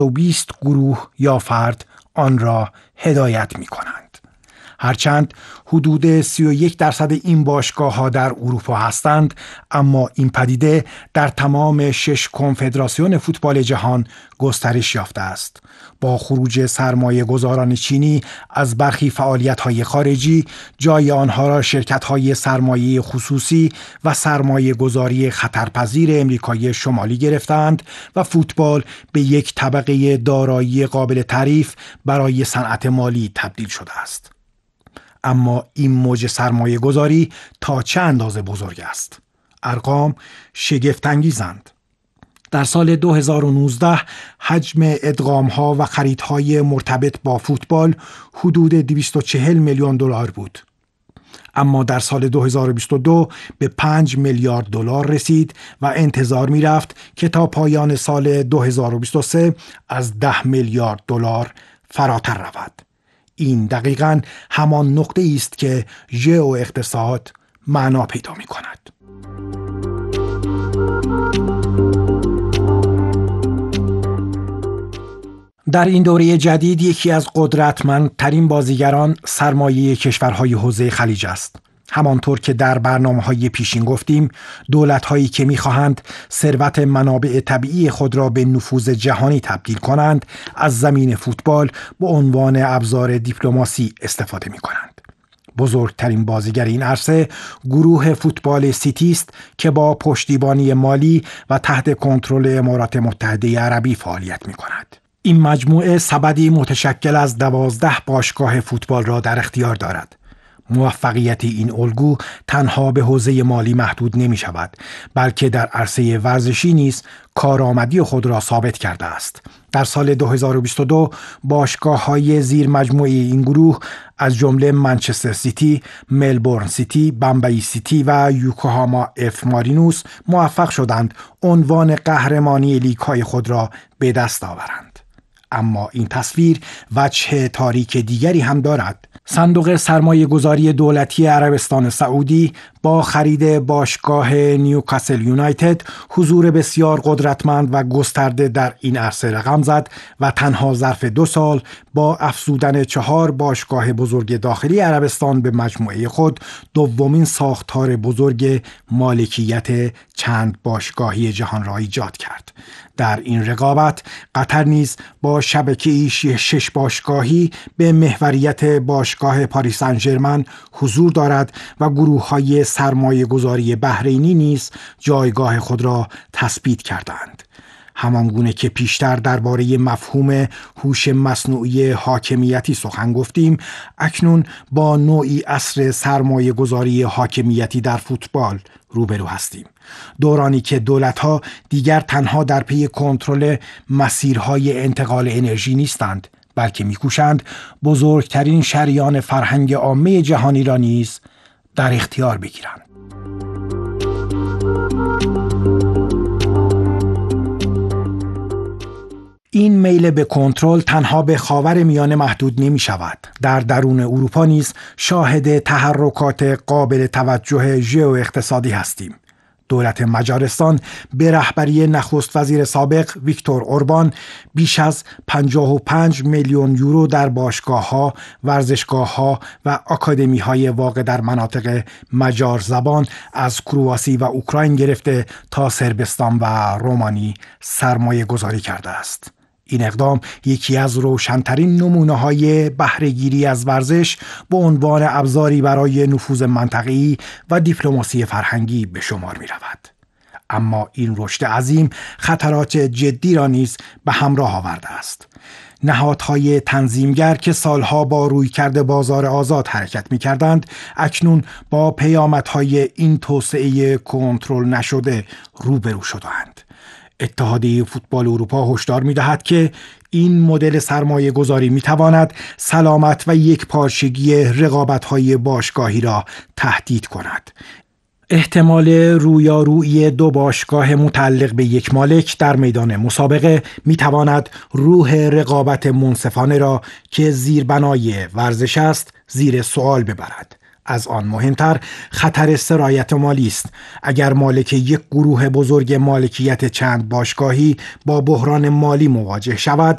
20 گروه یا فرد آن را هدایت می کنند. هرچند حدود 31% این باشگاه‌ها در اروپا هستند، اما این پدیده در تمام 6 کنفدراسیون فوتبال جهان گسترش یافته است. با خروج سرمایه‌گذاران چینی از برخی فعالیت‌های خارجی، جای آنها را شرکت‌های سرمایه خصوصی و سرمایه‌گذاری خطرپذیر امریکای شمالی گرفتند و فوتبال به یک طبقه دارایی قابل تعریف برای صنعت مالی تبدیل شده است. اما این موج سرمایه گذاری تا چه اندازه بزرگ است؟ ارقام شگفت‌انگیزند. در سال 2019 حجم ادغام‌ها و خریدهای مرتبط با فوتبال حدود 240 میلیون دلار بود. اما در سال 2022 به 5 میلیارد دلار رسید و انتظار می‌رفت که تا پایان سال 2023 از 10 میلیارد دلار فراتر رود. این دقیقاً همان نقطه است که ژئو اقتصاد معنا پیدا می کند. در این دوره جدید یکی از قدرتمندترین بازیگران سرمایه کشورهای حوزه خلیج است. همانطور که در برنامه‌های پیشین گفتیم، دولت‌هایی که می‌خواهند ثروت منابع طبیعی خود را به نفوذ جهانی تبدیل کنند، از زمین فوتبال به عنوان ابزار دیپلماسی استفاده می‌کنند. بزرگترین بازیگر این عرصه گروه فوتبال سیتی است که با پشتیبانی مالی و تحت کنترل امارات متحده عربی فعالیت می‌کند. این مجموعه سبدی متشکل از 12 باشگاه فوتبال را در اختیار دارد. موفقیت این الگو تنها به حوزه مالی محدود نمی شود، بلکه در عرصه ورزشی نیز کارآمدی خود را ثابت کرده است. در سال 2022 باشگاه‌های زیر مجموعه این گروه از جمله منچستر سیتی، ملبورن سیتی، بمبئی سیتی و یوکوهاما اف مارینوس موفق شدند عنوان قهرمانی لیگ‌های خود را به دست آورند. اما این تصویر وجه تاریک دیگری هم دارد. صندوق سرمایه گذاری دولتی عربستان سعودی با خرید باشگاه نیوکاسل یونایتد حضور بسیار قدرتمند و گسترده در این عرصه رقم زد و تنها ظرف 2 سال با افزودن 4 باشگاه بزرگ داخلی عربستان به مجموعه خود دومین ساختار بزرگ مالکیت چند باشگاهی جهان را ایجاد کرد. در این رقابت قطر نیز با شبکه‌ای 6 باشگاهی به محوریت باشگاه پاریس سن ژرمن حضور دارد و گروه‌های سرمایه گذاری بحرینی نیز جایگاه خود را تثبیت کردند. همانگونه که پیشتر درباره مفهوم هوش مصنوعی حاکمیتی سخن گفتیم، اکنون با نوعی عصر سرمایه گذاری حاکمیتی در فوتبال روبرو هستیم. دورانی که دولت‌ها دیگر تنها در پی کنترل مسیرهای انتقال انرژی نیستند، بلکه می‌کوشند بزرگترین شریان فرهنگ عامه جهانی را نیز در اختیار بگیرند. این میل به کنترل تنها به خاورمیانه محدود نمی شود. در درون اروپا نیز شاهد تحرکات قابل توجه ژئو اقتصادی هستیم. دولت مجارستان به رهبری نخست وزیر سابق ویکتور اوربان بیش از 55 میلیون یورو در باشگاه‌ها، ورزشگاه‌ها و آکادمی‌های واقع در مناطق مجار زبان از کرواسی و اوکراین گرفته تا صربستان و رومانی سرمایه گذاری کرده است. این اقدام یکی از روشن‌ترین نمونه‌های بهره‌گیری از ورزش به عنوان ابزاری برای نفوذ منطقه‌ای و دیپلماسی فرهنگی به شمار می‌رود. اما این رشد عظیم خطرات جدی را نیز به همراه آورده است. نهادهای تنظیمگر که سالها با رویکرد بازار آزاد حرکت می‌کردند، اکنون با پیامدهای این توسعه کنترل نشده روبرو شدند. اتحادیه فوتبال اروپا هشدار می‌دهد که این مدل سرمایه گذاری می‌تواند سلامت و یکپارچگی رقابت‌های باشگاهی را تهدید کند. احتمال رویارویی 2 باشگاه متعلق به یک مالک در میدان مسابقه می‌تواند روح رقابت منصفانه را که زیربنای ورزش است زیر سوال ببرد. از آن مهمتر خطر سرایت مالی است. اگر مالک یک گروه بزرگ مالکیت چند باشگاهی با بحران مالی مواجه شود،